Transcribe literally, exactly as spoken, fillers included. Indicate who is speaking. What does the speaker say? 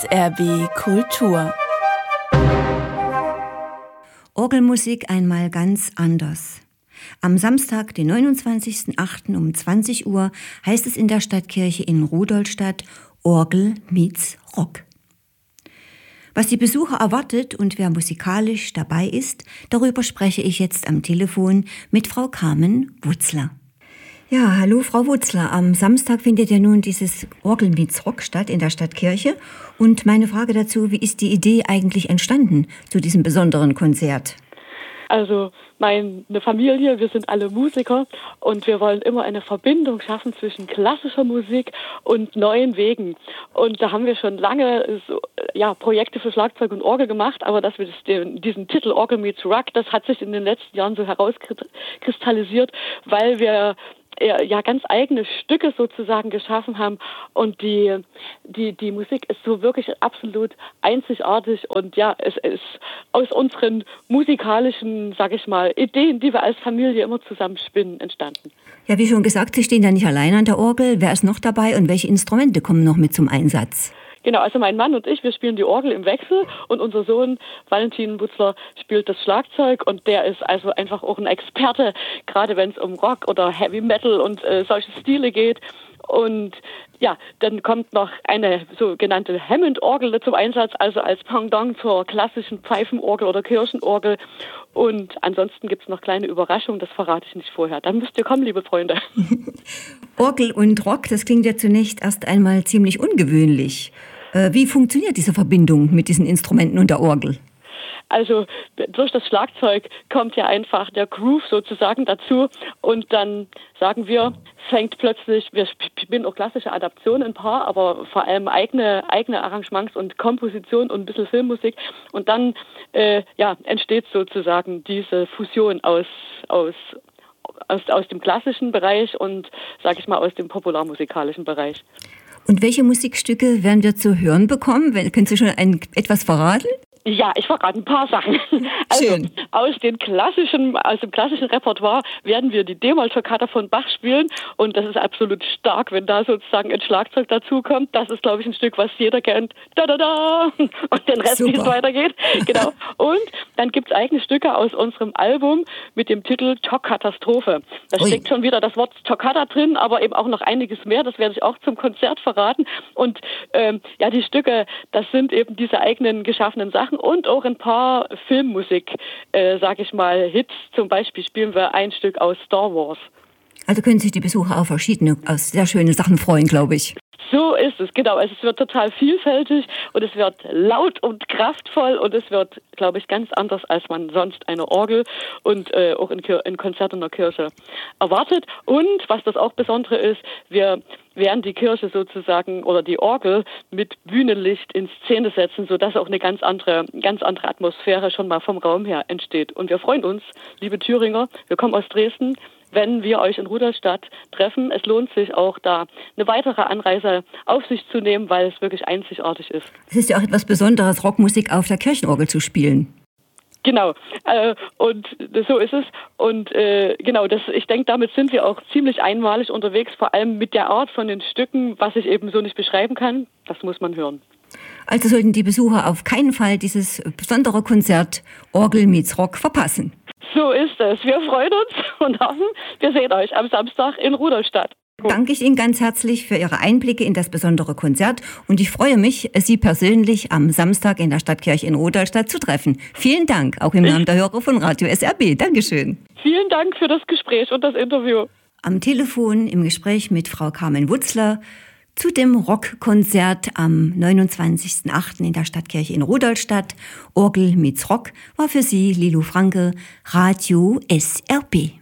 Speaker 1: S R B Kultur.
Speaker 2: Orgelmusik einmal ganz anders. Am Samstag, den neunundzwanzigsten achten um zwanzig Uhr, heißt es in der Stadtkirche in Rudolstadt Orgel meets Rock. Was die Besucher erwartet und wer musikalisch dabei ist, darüber spreche ich jetzt am Telefon mit Frau Carmen Wutzler. Ja, hallo Frau Wutzler. Am Samstag findet ja nun dieses Orgel meets Rock statt in der Stadtkirche. Und meine Frage dazu, wie ist die Idee eigentlich entstanden zu diesem besonderen Konzert?
Speaker 3: Also meine Familie, wir sind alle Musiker und wir wollen immer eine Verbindung schaffen zwischen klassischer Musik und neuen Wegen. Und da haben wir schon lange so, ja, Projekte für Schlagzeug und Orgel gemacht, aber dass wir das, den, diesen Titel Orgel meets Rock, das hat sich in den letzten Jahren so herauskristallisiert, weil wir ja ganz eigene Stücke sozusagen geschaffen haben und die die die Musik ist so wirklich absolut einzigartig und ja, es ist aus unseren musikalischen, sag ich mal, Ideen, die wir als Familie immer zusammenspinnen, entstanden.
Speaker 2: Ja, wie schon gesagt, Sie stehen da nicht allein an der Orgel. Wer ist noch dabei und welche Instrumente kommen noch mit zum Einsatz?
Speaker 3: Genau, also mein Mann und ich, wir spielen die Orgel im Wechsel und unser Sohn Valentin Wutzler spielt das Schlagzeug und der ist also einfach auch ein Experte, gerade wenn es um Rock oder Heavy Metal und äh, solche Stile geht. Und ja, dann kommt noch eine sogenannte Hammond-Orgel zum Einsatz, also als Pendant zur klassischen Pfeifenorgel oder Kirchenorgel. Und ansonsten gibt es noch kleine Überraschungen, das verrate ich nicht vorher. Dann müsst ihr kommen, liebe Freunde.
Speaker 2: Orgel und Rock, das klingt ja zunächst erst einmal ziemlich ungewöhnlich. Wie funktioniert diese Verbindung mit diesen Instrumenten und der Orgel?
Speaker 3: Also durch das Schlagzeug kommt ja einfach der Groove sozusagen dazu und dann sagen wir, fängt plötzlich, wir spielen auch klassische Adaptionen ein paar, aber vor allem eigene eigene Arrangements und Komposition und ein bisschen Filmmusik und dann äh, ja entsteht sozusagen diese Fusion aus aus aus aus dem klassischen Bereich und sage ich mal aus dem popularmusikalischen Bereich.
Speaker 2: Und welche Musikstücke werden wir zu hören bekommen? Können Sie schon ein, etwas verraten?
Speaker 3: Ja, ich verrate ein paar Sachen. Also
Speaker 2: Schön.
Speaker 3: aus den klassischen, aus dem klassischen Repertoire werden wir die D-Moll-Toccata von Bach spielen und das ist absolut stark, wenn da sozusagen ein Schlagzeug dazukommt. Das ist, glaube ich, ein Stück, was jeder kennt. Da da da und den Rest, wie es weitergeht. Genau. Und dann gibt's eigene Stücke aus unserem Album mit dem Titel Toccatastrophe. Da
Speaker 2: Ui.
Speaker 3: steckt schon wieder das Wort Toccata drin, aber eben auch noch einiges mehr. Das werde ich auch zum Konzert verraten. Und ähm, ja, die Stücke, das sind eben diese eigenen geschaffenen Sachen. Und auch ein paar Filmmusik, äh, sag ich mal, Hits. Zum Beispiel spielen wir ein Stück aus Star Wars.
Speaker 2: Also können sich die Besucher auf verschiedene, aus sehr schöne Sachen freuen, glaube ich.
Speaker 3: So ist es, genau. Also es wird total vielfältig und es wird laut und kraftvoll und es wird, glaube ich, ganz anders, als man sonst eine Orgel und äh, auch in, Kir- in Konzert in der Kirche erwartet. Und was das auch Besondere ist, wir werden die Kirche sozusagen oder die Orgel mit Bühnenlicht in Szene setzen, sodass auch eine ganz andere, ganz andere Atmosphäre schon mal vom Raum her entsteht. Und wir freuen uns, liebe Thüringer, wir kommen aus Dresden, wenn wir euch in Rudolstadt treffen. Es lohnt sich auch da eine weitere Anreise auf sich zu nehmen, weil es wirklich einzigartig ist.
Speaker 2: Es ist ja auch etwas Besonderes, Rockmusik auf der Kirchenorgel zu spielen.
Speaker 3: Genau, äh, und so ist es. Und äh, genau, das, ich denke, damit sind wir auch ziemlich einmalig unterwegs, vor allem mit der Art von den Stücken, was ich eben so nicht beschreiben kann. Das muss man hören.
Speaker 2: Also sollten die Besucher auf keinen Fall dieses besondere Konzert Orgel meets Rock verpassen.
Speaker 3: So ist es. Wir freuen uns und hoffen, wir sehen euch am Samstag in Rudolstadt.
Speaker 2: Danke ich Ihnen ganz herzlich für Ihre Einblicke in das besondere Konzert und ich freue mich, Sie persönlich am Samstag in der Stadtkirche in Rudolstadt zu treffen. Vielen Dank, auch im Namen der Hörer von Radio S R B. Dankeschön.
Speaker 3: Vielen Dank für das Gespräch und das Interview.
Speaker 2: Am Telefon im Gespräch mit Frau Carmen Wutzler zu dem Rockkonzert am neunundzwanzigsten achten in der Stadtkirche in Rudolstadt. Orgel meets Rock war für Sie Lilo Franke, Radio S R B.